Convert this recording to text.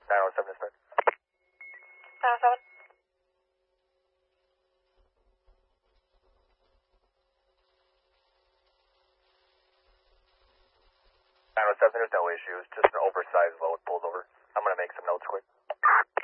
907 is good. 907. 907, there's no issues. Just an oversized load pulled over. I'm going to make some notes quick.